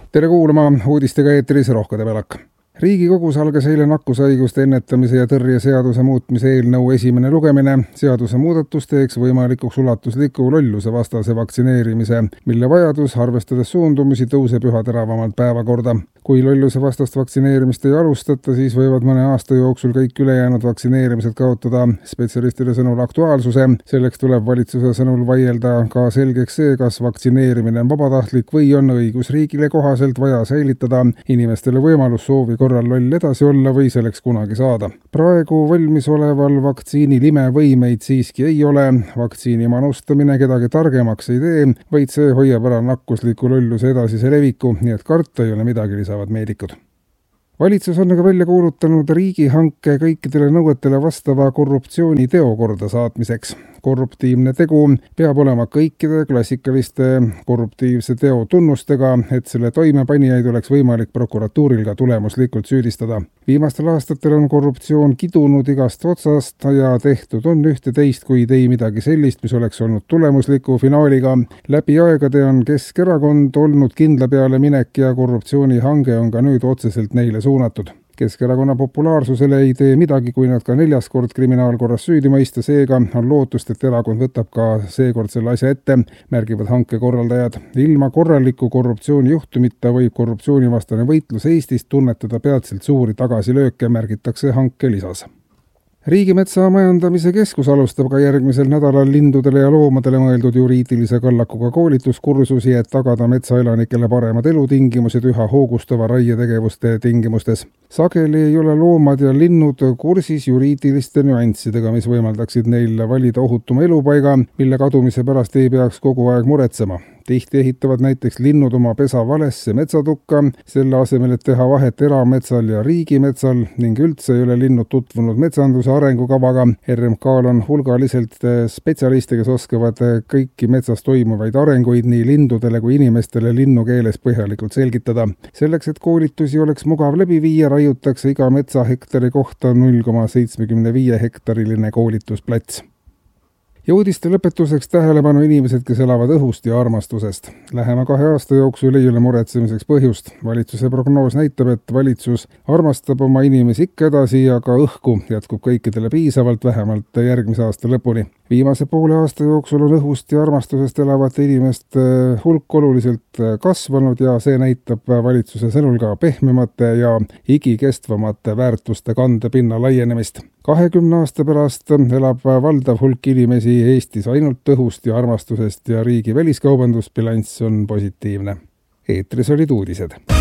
Tere kuulama, uudistega eetris Rohke Debelak. Riigikogus algas eile nakkushaiguste ennetamise ja tõrje seaduse muutmise eelnõu esimene lugemine. Seaduse muudatus teeks võimalikuks ulatusliku lolluse vastase vaktsineerimise, mille vajadus, arvestades suundumusi, tõuseb üha teravamalt päevakorda. Kui lolluse vastast vaktsineerimist ei alustata, siis võivad mõne aasta jooksul kõik ülejäänud vaktsineerimised kaotada spetsialistide sõnul aktuaalsuse. Selleks tuleb valitsuse sõnul vaielda ka selgeks see, kas vaktsineerimine on vabatahtlik või on õigusriigile kohaselt vaja säilitada inimestele võimalus soovi korral loll edasi olla või selleks kunagi saada. Praegu valmis oleval vaktsiinil imevõimeid siiski ei ole. Vaktsiini manustamine kedagi targemaks ei tee, vaid see hoiab ära nakkusliku lolluse edasise leviku, nii et karta ei ole midagi lisavad meedikud. Valitsus on aga välja kuulutanud riigihanke kõikidele nõuetele vastava korruptsiooni teo korda saatmiseks. Korruptiivne tegu peab olema kõikide klassikaliste korruptiivse teo tunnustega, et selle toimepanijaid oleks võimalik prokuratuuril ka tulemuslikult süüdistada. Viimastel aastatel on korruptsioon kidunud igast otsast ja tehtud on ühte teist, kuid ei midagi sellist, mis oleks olnud tulemusliku finaaliga. Läbi aegade on Keskerakond olnud kindla peale minek ja korruptsioonihange on ka nüüd otseselt neile suunatud. Keskerakonna populaarsusele ei tee midagi, kui nad ka 4. kord kriminaalkorras süüdi mõista, seega on lootust, et erakond võtab ka seekord selle asja ette, märgivad hanke korraldajad. Ilma korraliku korruptsioonijuhtumita võib korruptsioonivastane võitlus Eestis tunnetada peatselt suuri tagasilööke, märgitakse hanke lisas. Riigimetsa majandamise keskus alustab ka järgmisel nädalal lindudele ja loomadele mõeldud juriidilise kallakuga koolituskursusi, et tagada metsaelanikele paremad elutingimused üha hoogustava raietegevuste tingimustes. Sageli ei ole loomad ja linnud kursis juriidiliste nüanssidega, mis võimaldaksid neil valida ohutuma elupaiga, mille kadumise pärast ei peaks kogu aeg muretsema. Tihti ehitavad näiteks linnud oma pesa valesse metsatukka, selle asemel, et teha vahet erametsal ja riigimetsal ning üldse ei ole linnud tutvunud metsanduse arengukavaga. RMK-l on hulgaliselt spetsialiste, kes oskavad kõiki metsas toimuvaid arenguid nii lindudele kui inimestele linnukeeles põhjalikult selgitada. Selleks, et koolitusi oleks mugav läbi viia, raiutakse iga metsahektari kohta 0,75 hektariline koolitusplats. Ja uudiste lõpetuseks tähelepanu inimesed, kes elavad õhust ja armastusest. Lähema 2 aasta jooksul ei ole muretsemiseks põhjust. Valitsuse prognoos näitab, et valitsus armastab oma inimesi ikka edasi ja ka õhku jätkub kõikidele piisavalt vähemalt järgmise aasta lõpuni. Viimase poole aasta jooksul on õhust ja armastusest elavate inimeste hulk oluliselt kasvanud ja see näitab valitsuse sõnul ka pehmemate ja igikestvamate väärtuste kandepinna laienemist. 20 aasta pärast elab valdav hulk inimesi Eestis ainult õhust ja armastusest ja riigi väliskaubandusbilanss on positiivne. Eetris olid uudised.